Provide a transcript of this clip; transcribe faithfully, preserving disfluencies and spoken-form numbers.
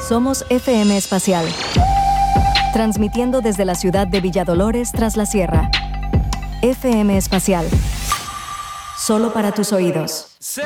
Somos F M Espacial, transmitiendo desde la ciudad de Villadolores tras la sierra. F M Espacial, solo para tus oídos. Say